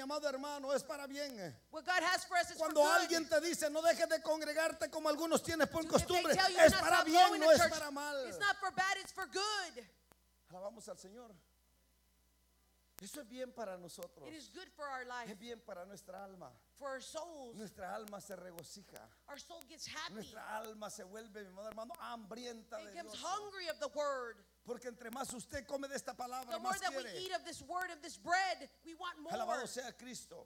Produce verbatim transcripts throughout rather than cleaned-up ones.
amado hermano, es para bien. What God has for us is Cuando for good. alguien te dice no dejes de congregarte como algunos tienes por If they costumbre, tell you es not para stop bien, going no to es church, para mal. it's not for bad, it's for good. Alabamos al Señor. Eso es bien para nosotros. It is good for our life, Es bien para nuestra alma. for our souls. Nuestra alma se regocija. Our soul gets happy. Nuestra alma se vuelve, mi amado hermano, hambrienta It de becomes Dios. hungry of the word. Porque entre más usted come de esta palabra, The more más that we quiere. eat of this word, of this bread, we want more. Alabado sea Cristo.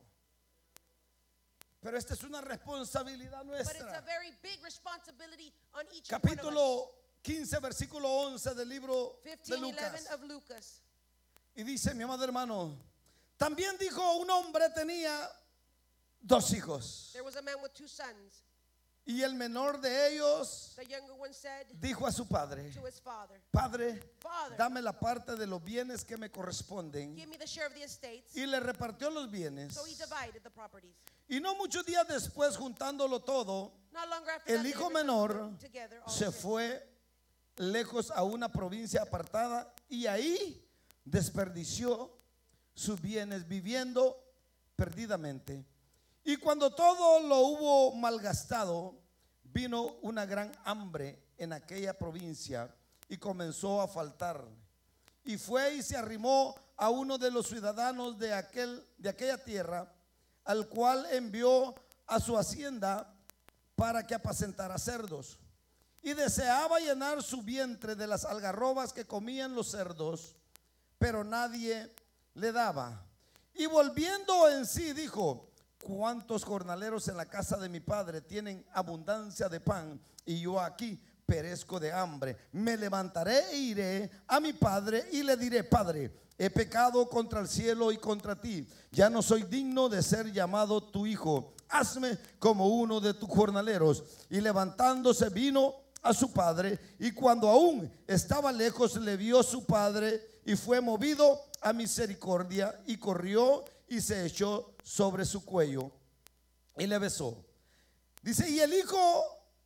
Pero esta es una responsabilidad But it's a nuestra. very big responsibility on each one of us. Capítulo quince, versículo once del libro de fifteen eleven Lucas. of Lucas. Y dice, mi amado hermano, también dijo un hombre tenía dos hijos. There was a man with two sons. Y el menor de ellos The younger one said dijo a su padre, to his father, Padre, Father, dame la parte de los bienes que me corresponden. give me the share of the estates. Y le repartió los bienes. So he divided the properties. Y no muchos días después, juntándolo todo, Not longer after el that, hijo they menor returned together all se of them. fue lejos a una provincia apartada y ahí desperdició sus bienes viviendo perdidamente. Y cuando todo lo hubo malgastado, vino una gran hambre en aquella provincia y comenzó a faltar. Y fue y se arrimó a uno de los ciudadanos de, aquel, de aquella tierra, al cual envió a su hacienda para que apacentara cerdos. Y deseaba llenar su vientre de las algarrobas que comían los cerdos, pero nadie le daba. Y volviendo en sí dijo, ¿cuántos jornaleros en la casa de mi padre tienen abundancia de pan y yo aquí perezco de hambre? Me levantaré e iré a mi padre y le diré, Padre, he pecado contra el cielo y contra ti, ya no soy digno de ser llamado tu hijo, hazme como uno de tus jornaleros. Y levantándose vino a su padre, y cuando aún estaba lejos le vio su padre y fue movido a misericordia y corrió y se echó sobre su cuello y le besó. Dice, y el hijo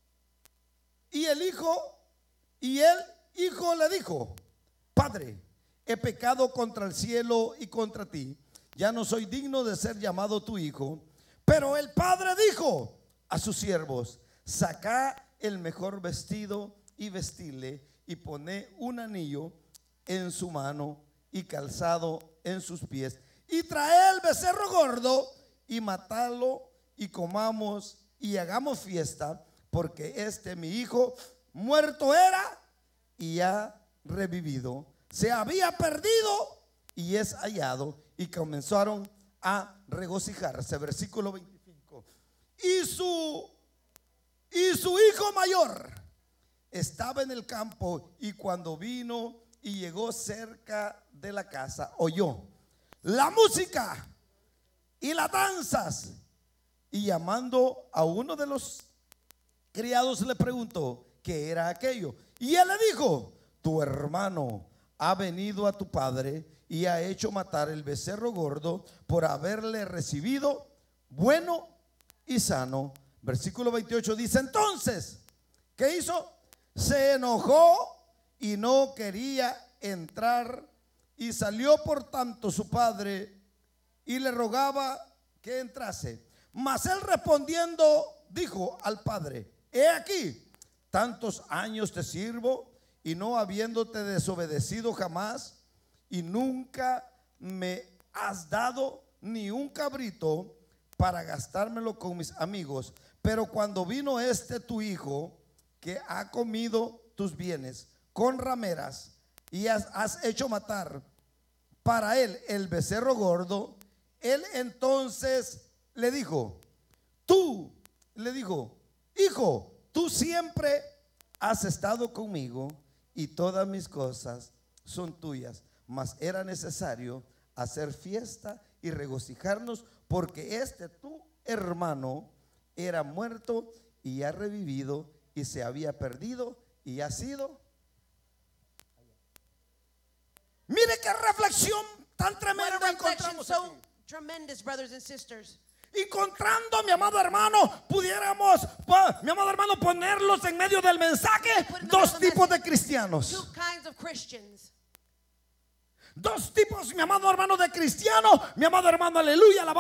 y el hijo y el hijo le dijo, Padre, he pecado contra el cielo y contra ti, ya no soy digno de ser llamado tu hijo. Pero el padre dijo a sus siervos, sacad el mejor vestido y vestidle y poné un anillo en su mano y calzado en sus pies, y trae el becerro gordo y matalo y comamos y hagamos fiesta, porque este mi hijo muerto era y ha revivido, se había perdido y es hallado. Y comenzaron a regocijarse. Versículo veinticinco. Y su y su hijo mayor estaba en el campo, y cuando vino y llegó cerca de la casa, oyó la música y las danzas, y llamando a uno de los criados le preguntó qué era aquello. Y él le dijo, tu hermano ha venido a tu padre y ha hecho matar el becerro gordo por haberle recibido bueno y sano. Versículo veintiocho dice, entonces, ¿qué hizo? Se enojó y no quería entrar, y salió por tanto su padre y le rogaba que entrase. Mas él respondiendo dijo al padre, he aquí, tantos años te sirvo y no habiéndote desobedecido jamás, y nunca me has dado ni un cabrito para gastármelo con mis amigos. Pero cuando vino este tu hijo, que ha comido tus bienes con rameras, y has, has hecho matar para él el becerro gordo, él entonces le dijo, tú, le dijo, hijo, tú siempre has estado conmigo y todas mis cosas son tuyas, mas era necesario hacer fiesta y regocijarnos, porque este tu hermano era muerto y ha revivido, y se había perdido y ha sido. Mire qué reflexión tan What a tremenda reflection encontramos so aquí. tremendous, brothers and sisters. Encontrando, mi amado hermano, pudiéramos, mi amado hermano, ponerlos en medio del mensaje. Dos tipos de cristianos. Two kinds of Christians. Dos tipos, mi amado hermano, de cristianos. Mi amado hermano, aleluya, alabado